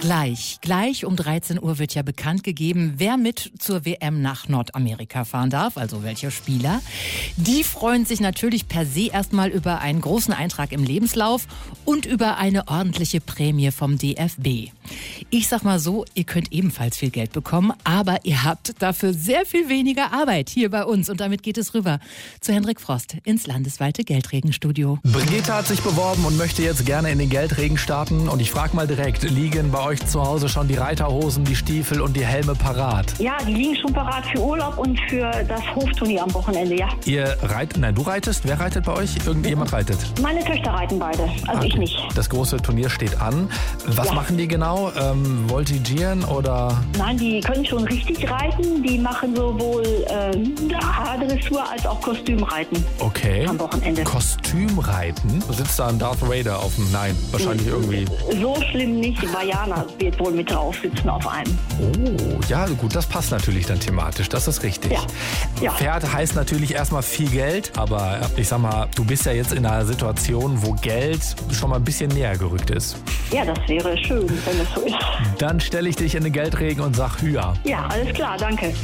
Gleich um 13 Uhr wird ja bekannt gegeben, wer mit zur WM nach Nordamerika fahren darf, also welcher Spieler. Die freuen sich natürlich per se erstmal über einen großen Eintrag im Lebenslauf und über eine ordentliche Prämie vom DFB. Ich sag mal so, ihr könnt ebenfalls viel Geld bekommen, aber ihr habt dafür sehr viel weniger Arbeit hier bei uns. Und damit geht es rüber zu Hendrik Frost ins landesweite Geldregenstudio. Brigitte hat sich beworben und möchte jetzt gerne in den Geldregen starten. Und ich frage mal direkt, liegen bei euch zu Hause schon die Reiterhosen, die Stiefel und die Helme parat? Ja, die liegen schon parat für Urlaub und für das Hofturnier am Wochenende, ja. Ihr reitet, nein, du reitest? Wer reitet bei euch? Irgendjemand reitet? Meine Töchter reiten beide, also ich nicht. Das große Turnier steht an. Was machen die genau? Voltigieren oder? Nein, die können schon richtig reiten. Die machen sowohl Dressur als auch Kostümreiten. Okay. Am Wochenende. Kostümreiten? Sitzt da ein Darth Vader auf dem? Nein, wahrscheinlich irgendwie. So schlimm nicht. Vajana wird wohl mit drauf sitzen auf einem. Oh, ja gut, das passt natürlich dann thematisch. Das ist richtig. Ja. Pferd heißt natürlich erstmal viel Geld, aber ich sag mal, du bist ja jetzt in einer Situation, wo Geld schon mal ein bisschen näher gerückt ist. Ja, das wäre schön, wenn es so ist. Dann stelle ich dich in den Geldregen und sag Hüa. Ja, alles klar, danke.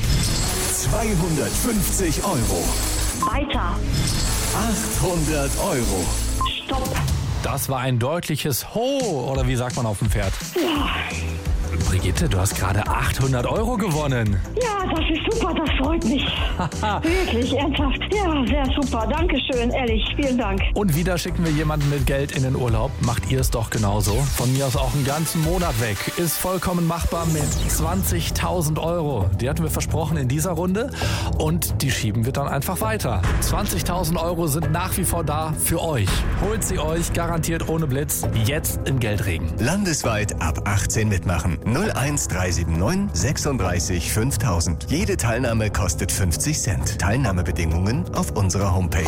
250 Euro. Weiter. 800 Euro. Stopp. Das war ein deutliches Ho, oder wie sagt man auf dem Pferd? Ja. Brigitte, du hast gerade 800 Euro gewonnen. Ja, das ist super, das freut mich. Wirklich, ernsthaft. Ja, sehr super. Dankeschön, ehrlich, vielen Dank. Und wieder schicken wir jemanden mit Geld in den Urlaub. Macht ihr es doch genauso. Von mir aus auch einen ganzen Monat weg. Ist vollkommen machbar mit 20.000 Euro. Die hatten wir versprochen in dieser Runde. Und die schieben wir dann einfach weiter. 20.000 Euro sind nach wie vor da für euch. Holt sie euch, garantiert ohne Blitz, jetzt im Geldregen. Landesweit ab 18 mitmachen. 01379 36 5000. Jede Teilnahme kostet 50 Cent. Teilnahmebedingungen auf unserer Homepage. 20.000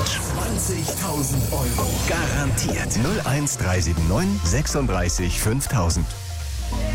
Euro. Garantiert. 01379 36 5000.